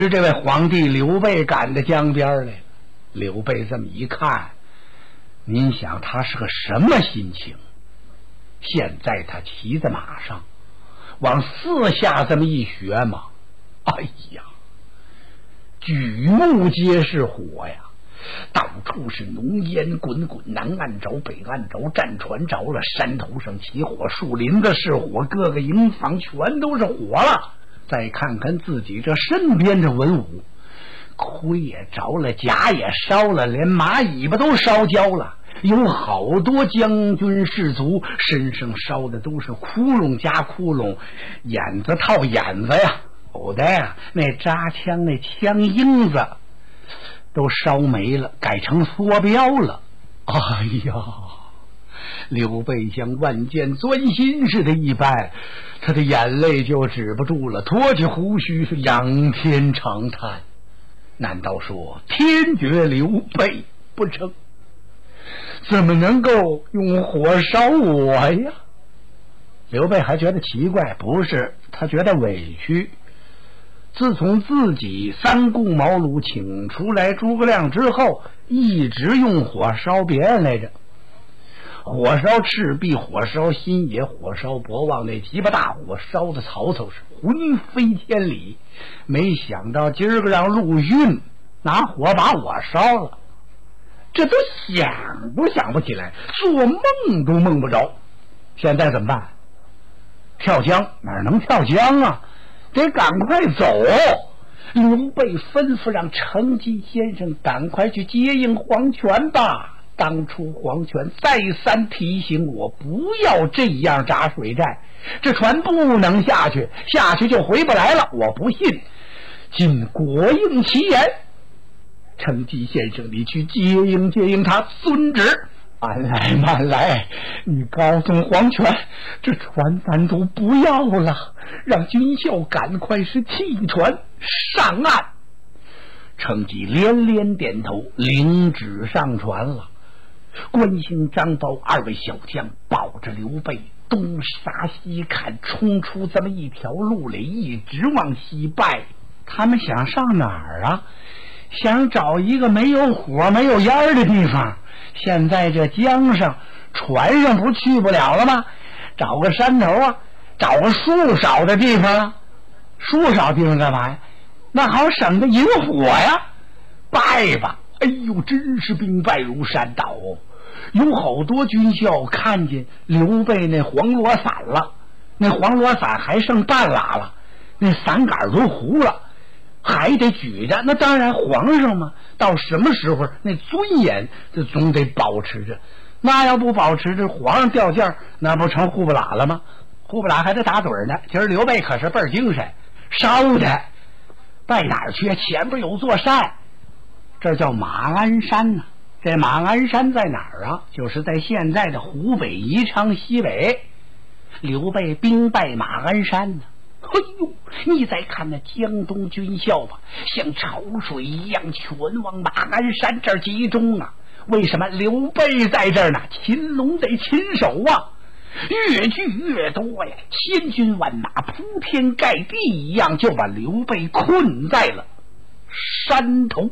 是这位皇帝刘备赶到江边来了。刘备这么一看，您想他是个什么心情？现在他骑在马上往四下这么一学嘛，哎呀，举目皆是火呀，到处是浓烟滚滚，南岸着北岸着，战船着了，山头上起火，树林子是火，各个营房全都是火了。再看看自己这身边这文武，盔也着了，甲也烧了，连马尾巴都烧焦了。有好多将军士卒身上烧的都是窟窿加窟窿，眼子套眼子呀，有的呀那扎枪那枪缨子都烧没了，改成梭镖了。哎呀，刘备像万箭钻心似的一般，他的眼泪就止不住了，脱起胡须是仰天长叹。难道说天绝刘备不成？怎么能够用火烧我呀？刘备还觉得奇怪，不是，他觉得委屈。自从自己三顾茅庐请出来诸葛亮之后，一直用火烧别人来着。火烧赤壁，火烧新野，火烧博望，那几把大火烧的曹操是魂飞天理。没想到今儿个让陆逊拿火把我烧了，这都想都想不起来，做梦都梦不着。现在怎么办？跳江？哪能跳江啊？得赶快走。刘备吩咐让程基先生赶快去接应黄泉吧。当初黄泉再三提醒我不要这样扎水寨，这船不能下去，下去就回不来了。我不信，今果应其言。程基先生，你去接应他，遵旨。慢来，你告诉黄泉，这船咱都不要了，让军校赶快是弃船上岸。程基连连点头，领旨上船了。关兴、张苞二位小将抱着刘备东杀西砍，冲出这么一条路来，一直往西拜。他们想上哪儿啊？想找一个没有火没有烟的地方。现在这江上船上不是去不了了吗？找个山头啊，找个树少的地方啊。树少地方干嘛呀？那好省得引火呀。拜吧。哎呦，真是兵败如山倒哦！有好多军校看见刘备那黄罗伞了，那黄罗伞还剩半拉了，那伞杆都糊了，还得举着。那当然，皇上嘛，到什么时候那尊严这总得保持着。那要不保持着，皇上掉价，那不成呼不拉了吗？呼不拉还得打盹呢。今儿刘备可是倍儿精神，烧的拜哪儿去？前边有座山。这叫马鞍山呢。这马鞍山在哪儿啊？就是在现在的湖北宜昌西北。刘备兵败马鞍山呢。哎呦，你再看那江东军校吧，像潮水一样全往马鞍山这儿集中啊。为什么？刘备在这儿呢，擒龙得擒首啊，越聚越多呀，千军万马铺天盖地一样，就把刘备困在了山头。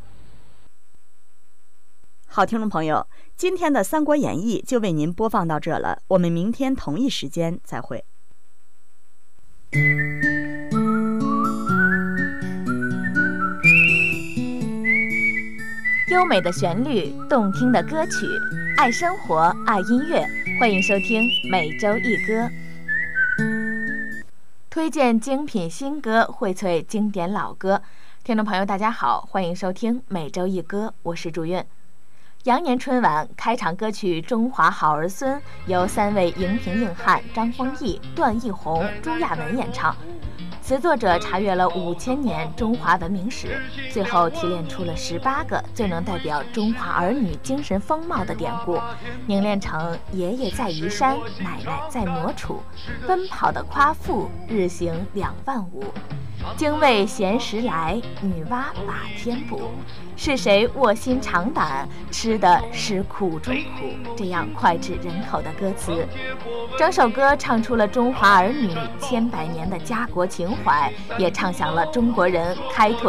好，听众朋友，今天的《三国演义》就为您播放到这了，我们明天同一时间再会。 优美的旋律，动听的歌曲，爱生活，爱音乐，欢迎收听每周一歌，推荐精品新歌，荟萃经典老歌。听众朋友大家好，欢迎收听每周一歌，我是祝韵。羊年春晚开场歌曲《中华好儿孙》由3位荧屏硬汉张丰毅、段奕宏、朱亚文演唱，词作者查阅了5000年中华文明史，最后提炼出了18个最能代表中华儿女精神风貌的典故，凝练成爷爷在移山，奶奶在磨杵，奔跑的夸父，日行2万5。 精卫衔食来，女娲把天补。是谁卧薪尝胆，吃的是苦中苦？这样脍炙人口的歌词，整首歌唱出了中华儿女千百年的家国情怀，也唱响了中国人开拓